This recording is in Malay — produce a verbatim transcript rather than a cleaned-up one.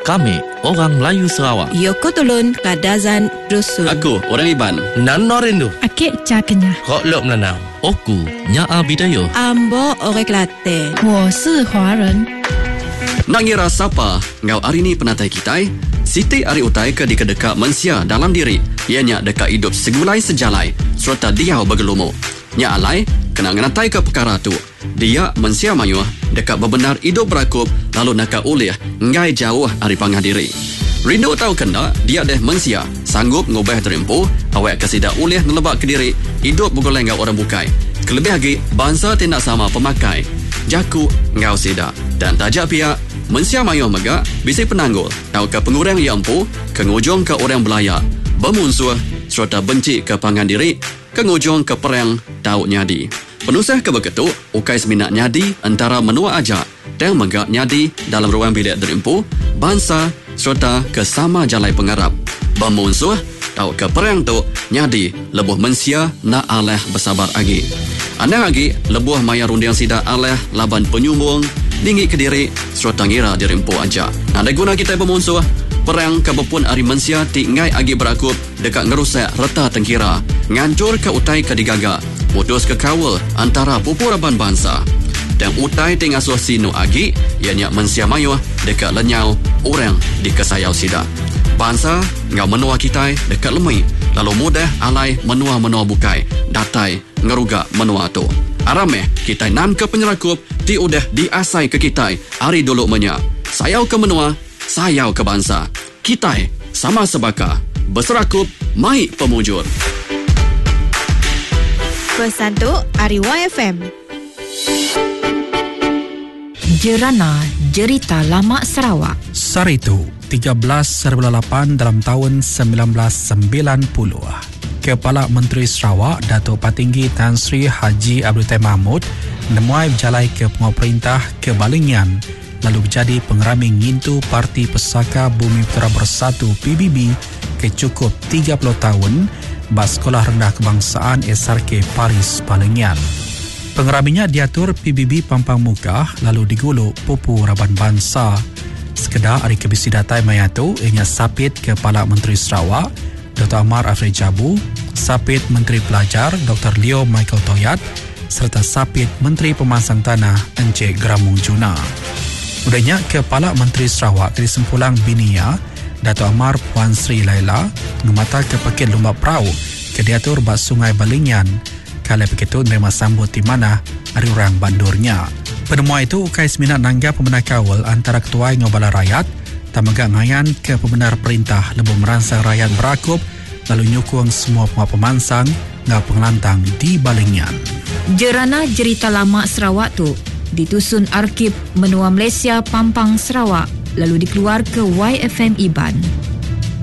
Kami orang Melayu Sarawak. Yoko Tolon Kadazan Dusun. Aku orang Iban. Nan Norindu. Akik Cakenya. Kok Lok Nanau. Oku Nyaa Bidayo. Ambo Orek Latte. 我是华人。 Nak ngira siapa ngau hari ni penatai kitai? Siti ari utai ke di kedeka mensia dalam diri. Ianya deka hidup segulai sejalai serta dia bergelumu. Nya alai kena ngenatai ke perkara tu. Dia mensia mayuh deka bebenar hidup berakup lalu naka ulih ngai jauh ari pangah diri. Rindu tahu kena dia deh mensia sanggup ngubah terimpu awak kesida ulih nelebak ke diri hidup bergoleng ngau orang bukai. Kelebih lagi bangsa tindak sama pemakai. Jaku ngau sida dan tajak pihak mensia mayuh mega bisi penanggul tahu ke pengurang yang empu kengujung ke orang belaya bermunsuh serta benci ke pangan diri kengujung ke perang tahu nyadi penusah ke begitu ukai seminat nyadi antara menua aja dan mega nyadi dalam ruang bilik derimpu bangsa serta ke sama jalai pengarap bermunsuh tahu ke perang tu nyadi lebuh mensia na aleh bersabar agi anda lagi lebuh maya rundiang sida aleh laban penyumbung tinggi ke diri serta ngira dirimpu aja. Ada guna kita bermunsuh perang kebepun ari mensia ti ngai agi berakup dekat ngerusak reta tengkira ngancur ke utai ke digaga putus ke kawal antara pupuraban bangsa dan utai ti ngasuh sinu agi ianya mensia mayuh dekat lenyau orang di kesayau sida bangsa ngau menua kita dekat lemai lalu mudah alai menua-menua bukai datai ngeruga menua tu arameh kita nan ke penyerakup ti udah diasai ke kita hari dulu menya sayau ke menua sayau ke bangsa kita sama sebaka berserakup mai pemujur Pesan tu Ari Y F M. Jerana Jerita Lama Sarawak. Saritu tiga belas lapan dalam tahun sembilan belas sembilan puluh. Kepala Menteri Sarawak Dato' Patinggi Tan Sri Haji Abdul Tahir Mahmud menemui berjalai ke pemerintah ke Balingian lalu menjadi pengerami ngintu Parti Pesaka Bumi Putera Bersatu P B B ke cukup tiga puluh tahun bas Sekolah Rendah Kebangsaan S R K Paris Balingian. Pengeraminya diatur P B B Pampang Muka lalu diguluk Pupu Raban Bangsa. Sekedar hari kebisi datai mayatu ianya sapit Kepala Menteri Sarawak Doktor Amar Afri Jabu, sapit Menteri Pelajar Doktor Leo Michael Toyat serta sapit Menteri Pemansang Tanah Encik Gramung Juna. Udahnya Kepala Menteri Sarawak ke Sempulang Binia Dato' Amar Puan Sri Laila mengemata ke Pakit Lumba Prau ke diatur bas Sungai Balingian kala begitu menerima sambut di mana hari orang bandurnya. Penemuan itu ukai seminat nangga pemenang kawal antara Ketua Ngobala Rakyat tamaga ngayan ke pembenar perintah lebih merangsang rakyat berakup lalu nyukung semua penguat pemansang ngau pengelantang di Balingian. Jerana Jerita Lama Sarawak tu ditusun Arkib Menua Malaysia Pampang Sarawak lalu dikeluar ke Y F M Iban.